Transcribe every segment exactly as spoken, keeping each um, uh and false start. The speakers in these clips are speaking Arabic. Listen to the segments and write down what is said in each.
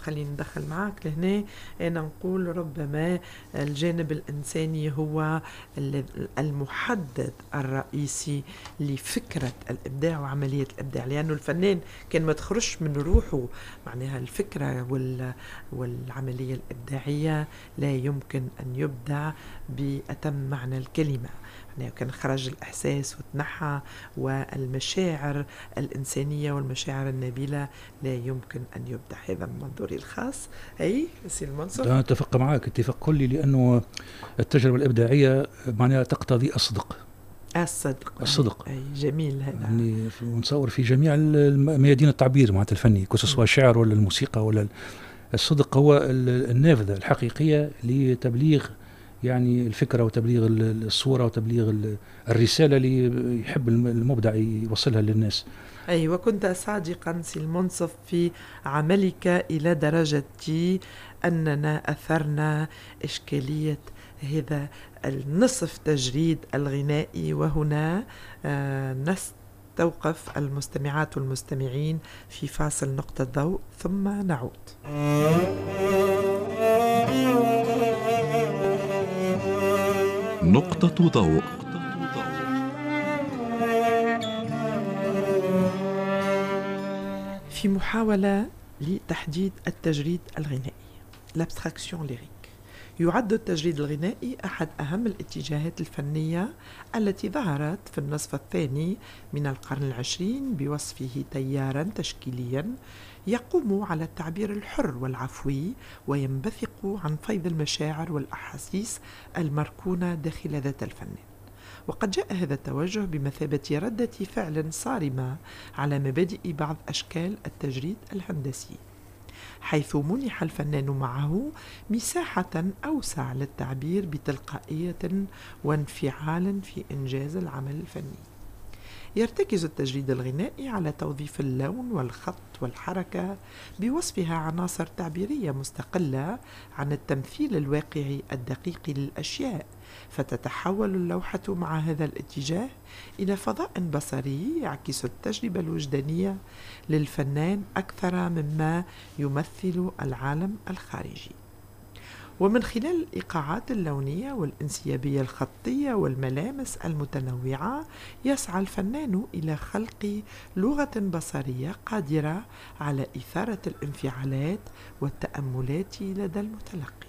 خليني ندخل معك لهنا. أنا نقول ربما الجانب الإنساني هو المحدد الرئيسي لفكرة الإبداع وعملية الإبداع، لأنه الفنان كان ما تخرج من روحه معناها الفكرة والعملية الإبداعية لا يمكن أن يبدع بأتم معنى الكلمة. يعني كان خرج الإحساس وتنحى، والمشاعر الإنسانية والمشاعر النبيلة لا يمكن أن يبدع. هذا من منظوري الخاص. أي سي المنصف، أنا أتفق معك اتفاق كلي، لأنه التجربة الإبداعية معناها تقتضي الصدق. الصدق الصدق أي, أي جميل هذا. يعني نصور في جميع ميادين التعبير معناتها الفني، كسواء الشعر ولا الموسيقى ولا الصدق هو النافذة الحقيقية لتبليغ يعني الفكرة وتبليغ الصورة وتبليغ الرسالة اللي يحب المبدع يوصلها للناس. أي وكنت صادقا سي المنصف في عملك إلى درجة أننا أثرنا إشكالية هذا النصف تجريد الغنائي. وهنا آه نستوقف المستمعات والمستمعين في فاصل نقطة ضوء ثم نعود. نقطة ضوء. في محاولة لتحديد التجريد الغنائي، l'abstraction lyrique، يعد التجريد الغنائي أحد أهم الاتجاهات الفنية التي ظهرت في النصف الثاني من القرن العشرين بوصفه تياراً تشكيلياً يقوم على التعبير الحر والعفوي، وينبثق عن فيض المشاعر والأحاسيس المركونة داخل ذات الفنان. وقد جاء هذا التوجه بمثابة ردة فعل صارمة على مبادئ بعض أشكال التجريد الهندسي، حيث منح الفنان معه مساحة أوسع للتعبير بتلقائية وانفعال في إنجاز العمل الفني. يرتكز التجريد الغنائي على توظيف اللون والخط والحركة بوصفها عناصر تعبيرية مستقلة عن التمثيل الواقعي الدقيق للأشياء، فتتحول اللوحة مع هذا الاتجاه إلى فضاء بصري يعكس التجربة الوجدانية للفنان أكثر مما يمثل العالم الخارجي. ومن خلال الإيقاعات اللونية والانسيابية الخطية والملامس المتنوعة يسعى الفنان إلى خلق لغة بصرية قادرة على إثارة الانفعالات والتأملات لدى المتلقي.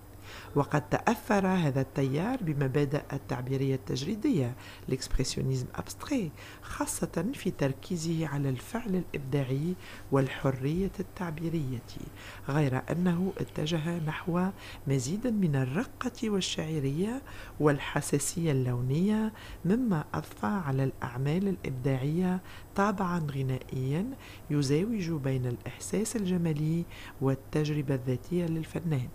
وقد تأثر هذا التيار بمبادئ التعبيرية التجريدية الإكسبرسيونيزم أبستري، خاصة في تركيزه على الفعل الإبداعي والحرية التعبيرية، غير أنه اتجه نحو مزيد من الرقة والشعرية والحساسية اللونية، مما أضفى على الأعمال الإبداعية طابعا غنائيا يزاوج بين الإحساس الجمالي والتجربة الذاتية للفنان.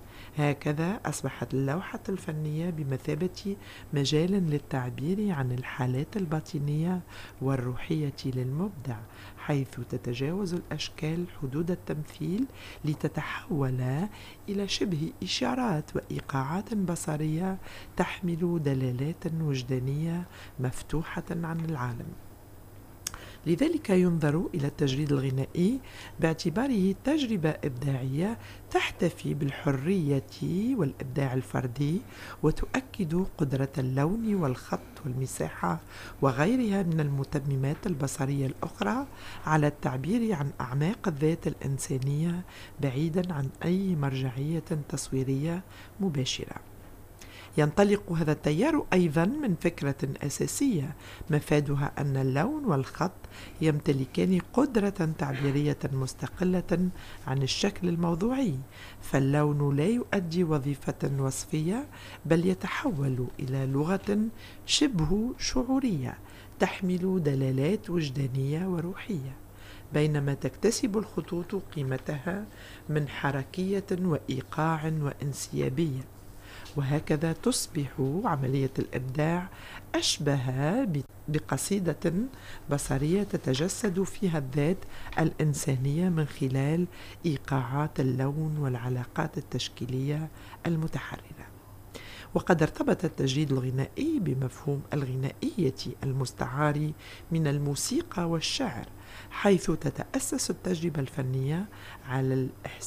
هكذا أصبحت اللوحة الفنية بمثابة مجال للتعبير عن الحالات الباطنية والروحية للمبدع، حيث تتجاوز الأشكال حدود التمثيل لتتحول إلى شبه إشارات وإيقاعات بصرية تحمل دلالات وجدانية مفتوحة عن العالم. لذلك ينظر إلى التجريد الغنائي باعتباره تجربة إبداعية تحتفي بالحرية والإبداع الفردي، وتؤكد قدرة اللون والخط والمساحة وغيرها من المتممات البصرية الأخرى على التعبير عن أعماق الذات الإنسانية بعيدا عن أي مرجعية تصويرية مباشرة. ينطلق هذا التيار أيضا من فكرة أساسية مفادها أن اللون والخط يمتلكان قدرة تعبيرية مستقلة عن الشكل الموضوعي، فاللون لا يؤدي وظيفة وصفية بل يتحول إلى لغة شبه شعورية تحمل دلالات وجدانية وروحية، بينما تكتسب الخطوط قيمتها من حركية وإيقاع وانسيابية. وهكذا تصبح عملية الإبداع أشبه بقصيدة بصرية تتجسد فيها الذات الإنسانية من خلال إيقاعات اللون والعلاقات التشكيلية المتحررة. وقد ارتبط التجريد الغنائي بمفهوم الغنائية المستعار من الموسيقى والشعر، حيث تتأسس التجربة الفنية على الإحساس